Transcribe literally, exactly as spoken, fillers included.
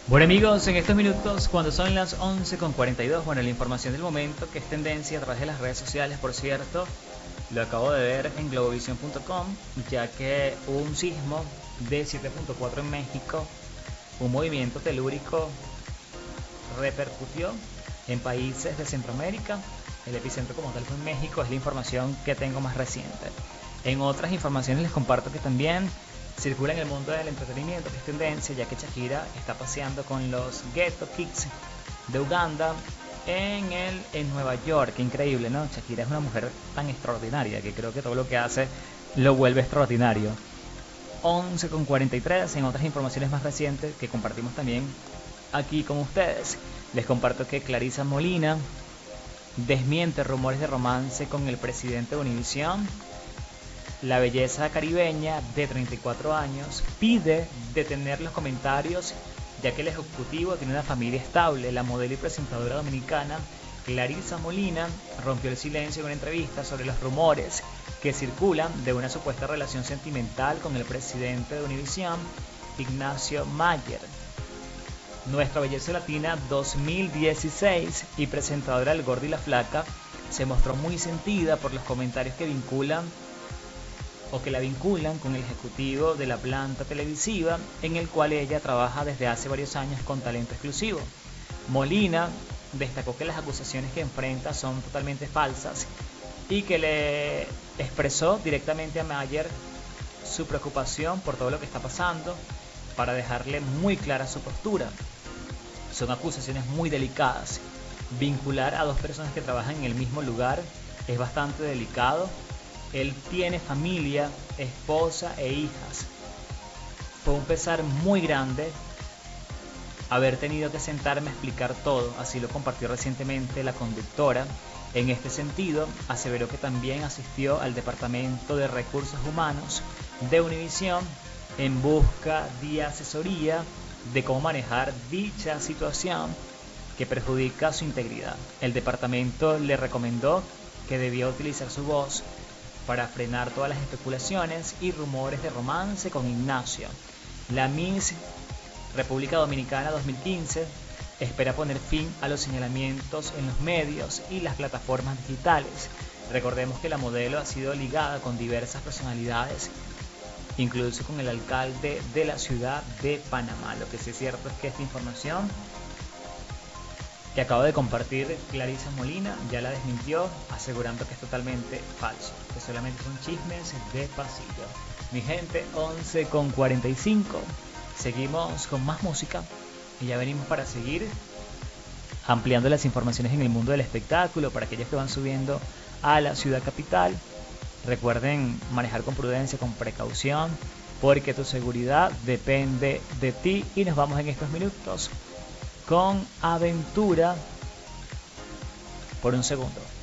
Bueno amigos, en estos minutos, cuando son las once con cuarenta y dos, bueno, la información del momento, que es tendencia a través de las redes sociales, por cierto, lo acabo de ver en globovisión punto com, ya que hubo un sismo de siete punto cuatro en México, un movimiento telúrico repercutió en países de Centroamérica, el epicentro como tal fue en México, es la información que tengo más reciente. En otras informaciones les comparto que también circula en el mundo del entretenimiento, que es tendencia, ya que Shakira está paseando con los Ghetto Kids de Uganda en, el, en Nueva York. Qué increíble, ¿no? Shakira es una mujer tan extraordinaria que creo que todo lo que hace lo vuelve extraordinario. once con cuarenta y tres, en otras informaciones más recientes que compartimos también aquí con ustedes, les comparto que Clarisa Molina desmiente rumores de romance con el presidente de Univision. La belleza caribeña de treinta y cuatro años pide detener los comentarios, ya que el ejecutivo tiene una familia estable. La modelo y presentadora dominicana Clarisa Molina rompió el silencio en una entrevista sobre los rumores que circulan de una supuesta relación sentimental con el presidente de Univision, Ignacio Mayer. Nuestra Belleza Latina dos mil dieciséis y presentadora del Gordo y la Flaca se mostró muy sentida por los comentarios que vinculan o que la vinculan con el ejecutivo de la planta televisiva, en el cual ella trabaja desde hace varios años con talento exclusivo. Molina destacó que las acusaciones que enfrenta son totalmente falsas y que le expresó directamente a Mayer su preocupación por todo lo que está pasando, para dejarle muy clara su postura. Son acusaciones muy delicadas. Vincular a dos personas que trabajan en el mismo lugar es bastante delicado. Él tiene familia, esposa e hijas. Fue un pesar muy grande haber tenido que sentarme a explicar todo, así lo compartió recientemente la conductora. En este sentido, aseveró que también asistió al Departamento de Recursos Humanos de Univision en busca de asesoría de cómo manejar dicha situación que perjudica su integridad. El departamento le recomendó que debía utilizar su voz para frenar todas las especulaciones y rumores de romance con Ignacio. La Miss República Dominicana dos mil quince espera poner fin a los señalamientos en los medios y las plataformas digitales. Recordemos que la modelo ha sido ligada con diversas personalidades, incluso con el alcalde de la ciudad de Panamá. Lo que sí es cierto es que esta información que acabo de compartir Clarisa Molina ya la desmintió, asegurando que es totalmente falso, que solamente son chismes de pasillo. Mi gente, once con cuarenta y cinco, seguimos con más música y ya venimos para seguir ampliando las informaciones en el mundo del espectáculo para aquellos que van subiendo a la ciudad capital. Recuerden manejar con prudencia, con precaución, porque tu seguridad depende de ti. Y nos vamos en estos minutos con Aventura por un segundo.